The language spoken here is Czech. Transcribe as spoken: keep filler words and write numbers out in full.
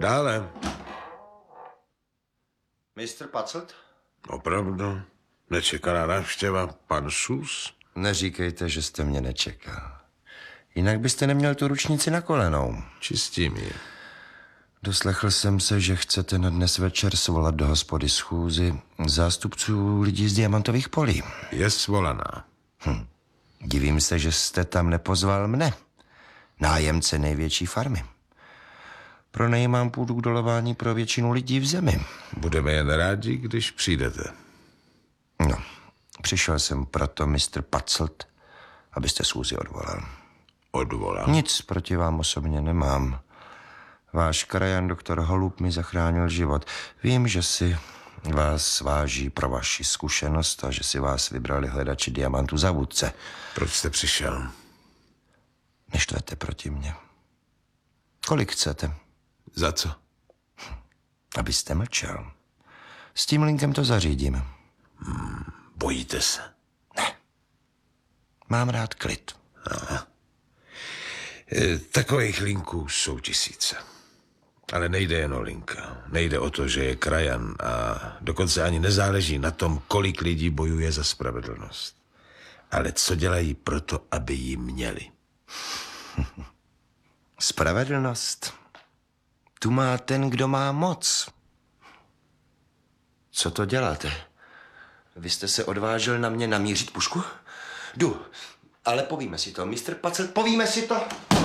Dále. mistr Pacelt? Opravdu? Nečekaná návštěva, pan Sus? Neříkejte, že jste mě nečekal. Jinak byste neměl tu ručnici na kolenou. Čistím ji. Doslechl jsem se, že chcete na dnes večer svolat do hospody schůzi zástupců lidí z diamantových polí. Je svolaná. Hm. Divím se, že jste tam nepozval mne, nájemce největší farmy. Pronajímám půdu k dolování pro většinu lidí v zemi. Budeme jen rádi, když přijdete. No, přišel jsem proto, mistr Pacelt, abyste schůzi odvolal. Odvolal? Nic proti vám osobně nemám. Váš krajan doktor Holub mi zachránil život. Vím, že si vás váží pro vaši zkušenost a že si vás vybrali hledači diamantů za vůdce. Proč jste přišel? Neštvete proti mně. Kolik chcete? Za co? Abyste mlčel. S tím linkem to zařídím. Hmm, bojíte se? Ne. Mám rád klid. Aha. E, takových linků jsou tisíce. Ale nejde jen o linka. Nejde o to, že je krajan a dokonce ani nezáleží na tom, kolik lidí bojuje za spravedlnost. Ale co dělají proto, aby ji měli. Spravedlnost. Tu má ten, kdo má moc. Co to děláte? Vy jste se odvážil na mě namířit pušku? Jdu, ale povíme si to, mistr Pacelt, povíme si to.